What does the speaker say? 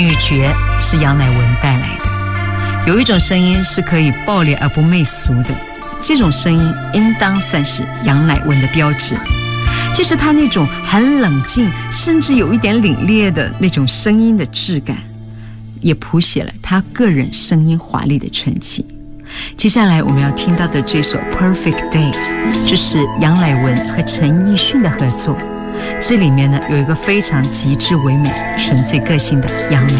女爵是杨乃文带来的，有一种声音是可以爆裂而不媚俗的，这种声音应当算是杨乃文的标志。就是他那种很冷静，甚至有一点凛冽的那种声音的质感，也谱写了他个人声音华丽的传奇。接下来我们要听到的这首 Perfect Day 就是杨乃文和陈奕迅的合作，这里面呢有一个非常极致唯美纯粹个性的杨乃